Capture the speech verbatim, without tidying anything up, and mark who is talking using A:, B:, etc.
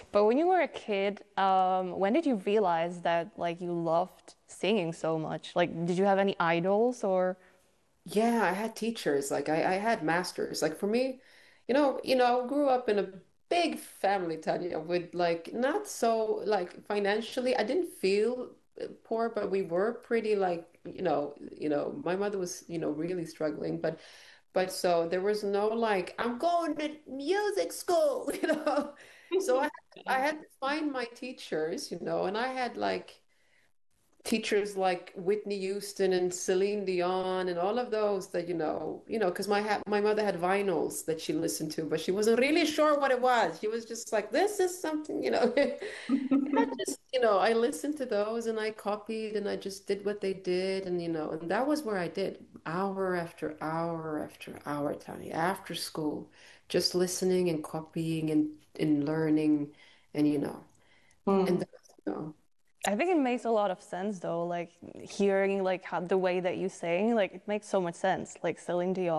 A: But when you were a kid, um, when did you realize that like you loved singing so much? Like, did you have any idols or?
B: Yeah, I had teachers. Like I, I had masters. Like for me, you know, you know, I grew up in a big family, Tanya, with like not so like financially. I didn't feel uh, poor, but we were pretty like, you know, you know, my mother was, you know, really struggling, but but so there was no like, I'm going to music school, you know. So I I had to find my teachers, you know, and I had like teachers like Whitney Houston and Celine Dion and all of those that you know, you know, because my ha my mother had vinyls that she listened to, but she wasn't really sure what it was. She was just like, "This is something," you know. I just, you know, I listened to those and I copied and I just did what they did, and you know, and that was where I did hour after hour after hour, Tony, after school, just listening and copying and and learning, and you know, and
A: Hmm.
B: then, you know.
A: I think it makes a lot of sense though, like hearing like how the way that you sing, like it makes so much sense. Like Celine Dion.